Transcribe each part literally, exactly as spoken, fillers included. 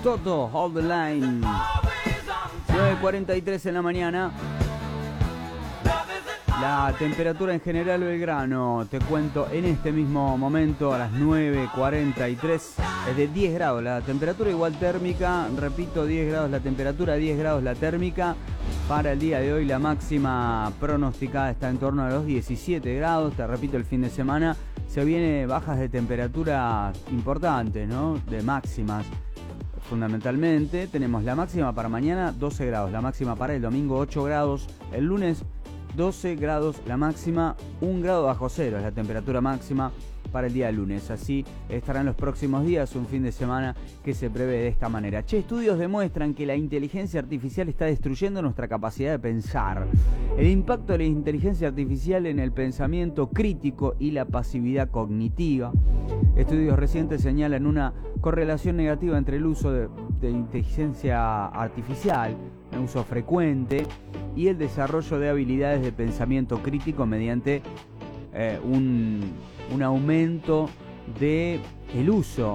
Toto, Hold the Line. nueve cuarenta y tres en la mañana. La temperatura en General Belgrano, te cuento, en este mismo momento a las nueve cuarenta y tres es de diez grados. La temperatura igual térmica, repito, diez grados la temperatura, diez grados la térmica. Para el día de hoy la máxima pronosticada está en torno a los diecisiete grados. Te repito, el fin de semana se viene bajas de temperatura importantes, ¿no? De máximas. Fundamentalmente tenemos la máxima para mañana doce grados, la máxima para el domingo ocho grados, el lunes doce grados la máxima, un grado bajo cero es la temperatura máxima para el día de lunes. Así estarán los próximos días, un fin de semana que se prevé de esta manera. Che, estudios demuestran que la inteligencia artificial está destruyendo nuestra capacidad de pensar. El impacto de la inteligencia artificial en el pensamiento crítico y la pasividad cognitiva. Estudios recientes señalan una correlación negativa entre el uso de, de inteligencia artificial, el uso frecuente, y el desarrollo de habilidades de pensamiento crítico mediante eh, un, un aumento de el uso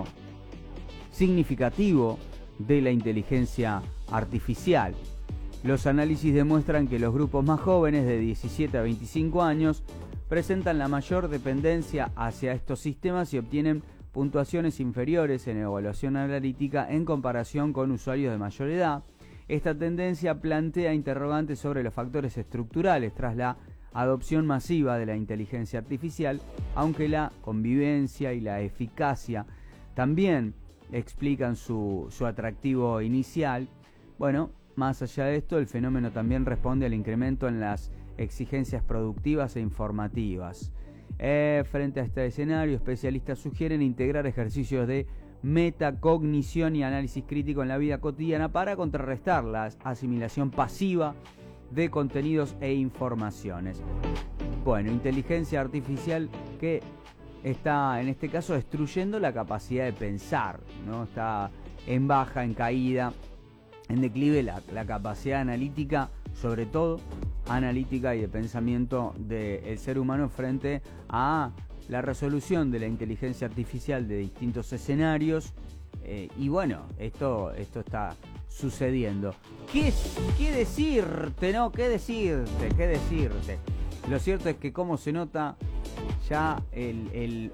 significativo de la inteligencia artificial. Los análisis demuestran que los grupos más jóvenes de diecisiete a veinticinco años presentan la mayor dependencia hacia estos sistemas y obtienen puntuaciones inferiores en evaluación analítica en comparación con usuarios de mayor edad. Esta tendencia plantea interrogantes sobre los factores estructurales tras la adopción masiva de la inteligencia artificial, aunque la convivencia y la eficacia también explican su, su atractivo inicial. Bueno, más allá de esto, el fenómeno también responde al incremento en las exigencias productivas e informativas. Eh, frente a este escenario, especialistas sugieren integrar ejercicios de metacognición y análisis crítico en la vida cotidiana para contrarrestar la asimilación pasiva de contenidos e informaciones. Bueno, inteligencia artificial que está en este caso destruyendo la capacidad de pensar, ¿no? Está en baja, en caída, en declive la, la capacidad analítica, sobre todo analítica y de pensamiento del ser humano frente a la resolución de la inteligencia artificial de distintos escenarios. Eh, y bueno, esto, esto está sucediendo. ¿Qué, ¿Qué decirte, no? ¿Qué decirte? ¿Qué decirte? Lo cierto es que como se nota ya el, el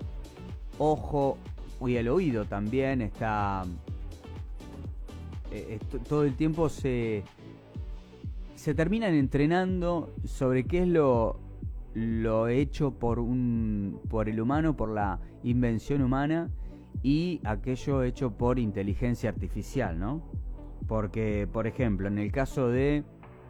ojo y el oído también está... Eh, esto, todo el tiempo se... se terminan entrenando sobre qué es lo... lo hecho por un por el humano, por la invención humana, y aquello hecho por inteligencia artificial, ¿no? Porque, por ejemplo, en el caso de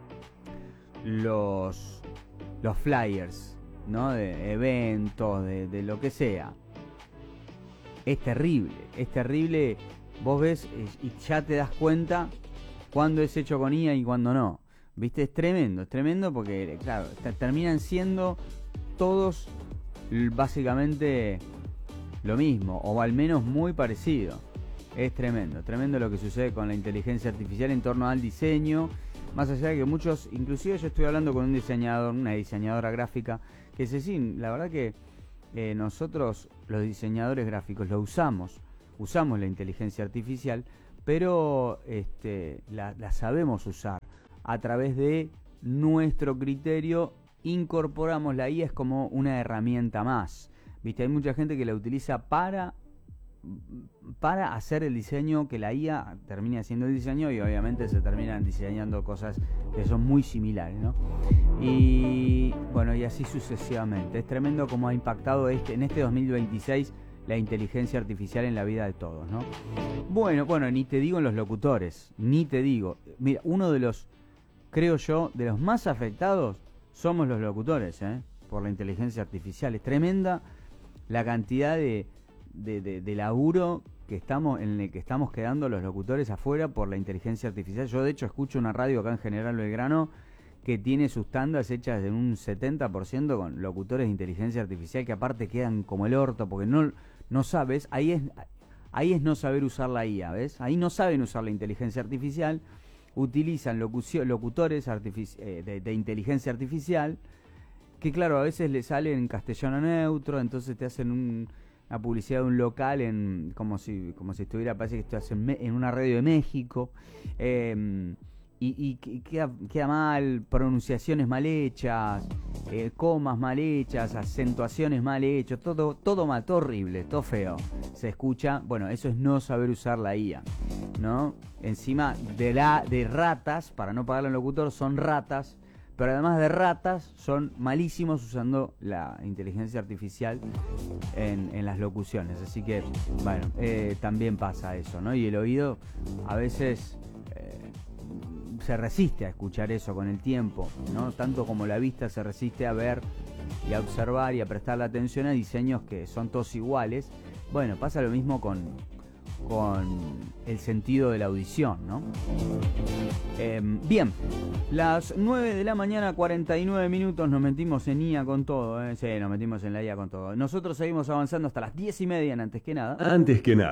los los flyers, ¿no? De eventos, de, de lo que sea, es terrible, es terrible. Vos ves y ya te das cuenta cuándo es hecho con I A y cuándo no. ¿Viste? Es tremendo, es tremendo porque, claro, terminan siendo todos básicamente lo mismo, o al menos muy parecido. Es tremendo, tremendo lo que sucede con la inteligencia artificial en torno al diseño. Más allá de que muchos, inclusive yo estoy hablando con un diseñador, una diseñadora gráfica, que dice, sí, la verdad que eh, nosotros los diseñadores gráficos lo usamos, usamos la inteligencia artificial, pero este, la, la sabemos usar. A través de nuestro criterio incorporamos la I A, es como una herramienta más. ¿Viste? Hay mucha gente que la utiliza para, para hacer el diseño, que la I A termine haciendo el diseño y obviamente se terminan diseñando cosas que son muy similares, ¿no? Y bueno, y así sucesivamente. Es tremendo cómo ha impactado este, en este dos mil veintiséis la inteligencia artificial en la vida de todos, ¿no? Bueno, bueno, ni te digo en los locutores, ni te digo. Mira, uno de los... creo yo, de los más afectados somos los locutores, ¿eh? Por la inteligencia artificial. Es tremenda la cantidad de, de, de, de laburo que estamos, en el que estamos quedando los locutores afuera por la inteligencia artificial. Yo de hecho escucho una radio acá en General Belgrano que tiene sus tandas hechas en un setenta por ciento con locutores de inteligencia artificial que aparte quedan como el orto porque no, no sabes, ahí es, ahí es no saber usar la I A, ¿ves? Ahí no saben usar la inteligencia artificial. Utilizan locucio, locutores artifici eh, de, de inteligencia artificial que claro, a veces le salen en castellano neutro, entonces te hacen un, la publicidad de un local en como si como si estuviera, parece que estás en, en una radio de México. Eh, y, y queda, queda mal, pronunciaciones mal hechas, eh, comas mal hechas, acentuaciones mal hechas, todo, todo mal, todo horrible, todo feo. Se escucha, bueno, eso es no saber usar la I A, ¿no? Encima de la de ratas, para no pagarle al locutor, son ratas, pero además de ratas, son malísimos usando la inteligencia artificial en, en las locuciones. Así que, bueno, eh, también pasa eso, ¿no? Y el oído a veces eh, se resiste a escuchar eso con el tiempo, ¿no? Tanto como la vista se resiste a ver y a observar y a prestarle atención a diseños que son todos iguales. Bueno, pasa lo mismo con, con el sentido de la audición, ¿no? Eh, bien, las nueve de la mañana, cuarenta y nueve minutos, nos metimos en I A con todo, ¿eh? Sí, nos metimos en la I A con todo. Nosotros seguimos avanzando hasta las diez y media en Antes que Nada. Antes que nada.